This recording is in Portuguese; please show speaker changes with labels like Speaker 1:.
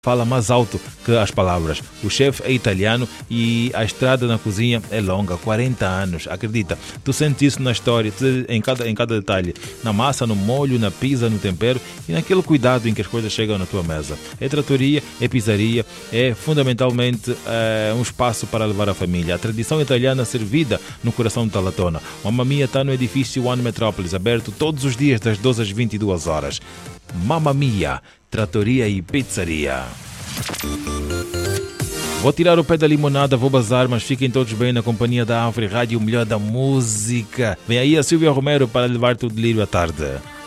Speaker 1: fala mais alto que as palavras. O chefe é italiano e a estrada na cozinha é longa, 40 anos. Acredita, tu sentes isso na história, em cada detalhe. Na massa, no molho, na pizza, no tempero e naquele cuidado em que as coisas chegam na tua mesa. É trattoria, é pizzaria, é fundamentalmente um espaço para levar a família. A tradição italiana servida no coração de Talatona. Mamma Mia está no edifício One Metrópolis, aberto todos os dias das 12 às 22 horas. Mamma Mia, trattoria e pizzaria. Vou tirar o pé da limonada, vou bazar, mas fiquem todos bem na companhia da Árvore Rádio, o melhor da música. Vem aí a Silvia Romero para levar-te o delírio à tarde.